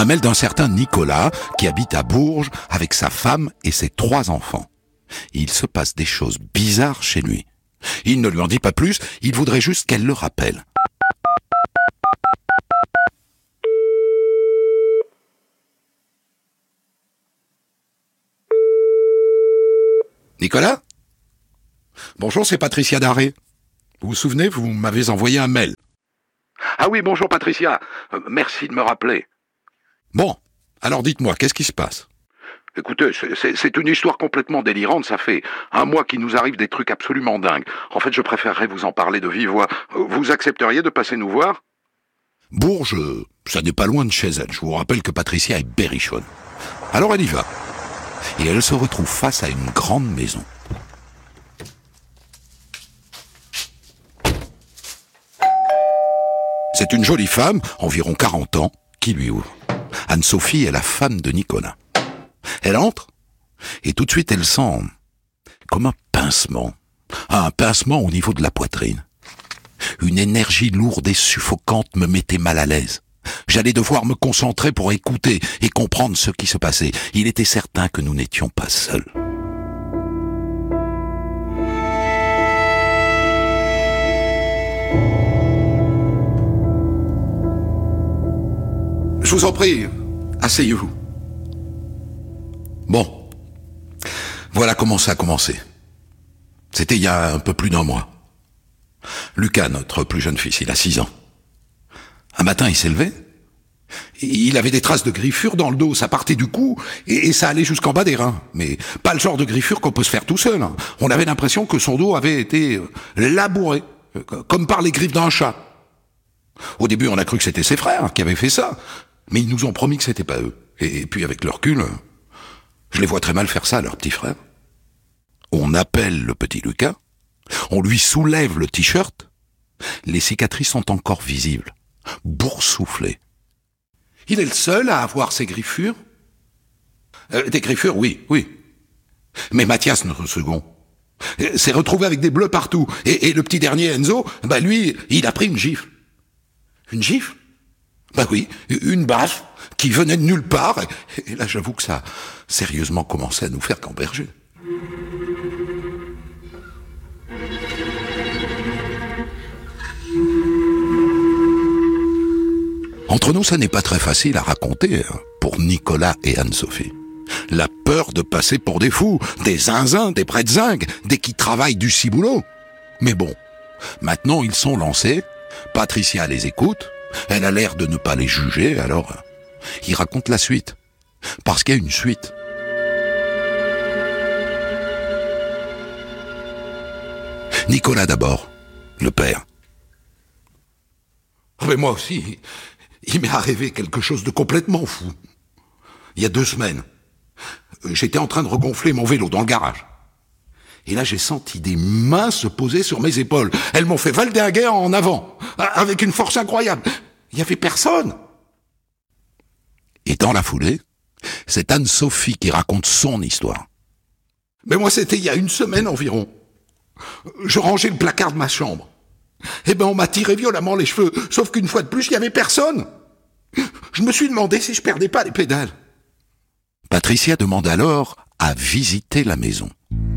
Un mail d'un certain Nicolas qui habite à Bourges avec sa femme et ses 3 enfants. Il se passe des choses bizarres chez lui. Il ne lui en dit pas plus, il voudrait juste qu'elle le rappelle. Nicolas ? Bonjour, c'est Patricia Daré. Vous vous souvenez, vous m'avez envoyé un mail. Ah oui, bonjour Patricia. Merci de me rappeler. Bon, alors dites-moi, qu'est-ce qui se passe ? Écoutez, c'est une histoire complètement délirante. Ça fait un mois qu'il nous arrive des trucs absolument dingues. En fait, je préférerais vous en parler de vive voix. Vous accepteriez de passer nous voir ? Bourges, ça n'est pas loin de chez elle. Je vous rappelle que Patricia est berrichonne. Alors elle y va. Et elle se retrouve face à une grande maison. C'est une jolie femme, environ 40 ans, qui lui ouvre. Anne-Sophie est la femme de Nicolas. Elle entre, et tout de suite elle sent comme un pincement au niveau de la poitrine. Une énergie lourde et suffocante me mettait mal à l'aise. J'allais devoir me concentrer pour écouter et comprendre ce qui se passait. Il était certain que nous n'étions pas seuls. Je vous en prie, asseyez-vous. Bon, voilà comment ça a commencé. C'était il y a un peu plus d'1 mois. Lucas, notre plus jeune fils, il a 6 ans. Un matin, il s'est levé. Il avait des traces de griffures dans le dos, ça partait du cou et ça allait jusqu'en bas des reins. Mais pas le genre de griffures qu'on peut se faire tout seul. On avait l'impression que son dos avait été labouré, comme par les griffes d'un chat. Au début, on a cru que c'était ses frères qui avaient fait ça. Mais ils nous ont promis que c'était pas eux. Et puis avec le recul, je les vois très mal faire ça, leur petit frère. On appelle le petit Lucas, on lui soulève le t-shirt, les cicatrices sont encore visibles, boursouflées. Il est le seul à avoir ces griffures. Des griffures, oui. Mais Mathias, notre second, s'est retrouvé avec des bleus partout. Et le petit dernier, Enzo, lui, il a pris une gifle. Une gifle ? Oui, une baffe qui venait de nulle part. Et là, j'avoue que ça a sérieusement commencé à nous faire gamberger. Entre nous, ça n'est pas très facile à raconter pour Nicolas et Anne-Sophie. La peur de passer pour des fous, des zinzins, des prêts-zingues, des qui travaillent du ciboulot. Mais bon, maintenant ils sont lancés, Patricia les écoute, elle a l'air de ne pas les juger, alors ils racontent la suite. Parce qu'il y a une suite. Nicolas d'abord, le père. Mais moi aussi, il m'est arrivé quelque chose de complètement fou. Il y a 2 semaines, j'étais en train de regonfler mon vélo dans le garage. Et là, j'ai senti des mains se poser sur mes épaules. Elles m'ont fait valdinguer en avant, avec une force incroyable. Il n'y avait personne. Et dans la foulée, c'est Anne-Sophie qui raconte son histoire. Mais moi, c'était il y a 1 semaine environ. Je rangeais le placard de ma chambre. On m'a tiré violemment les cheveux, sauf qu'une fois de plus, il n'y avait personne. Je me suis demandé si je perdais pas les pédales. Patricia demande alors à visiter la maison.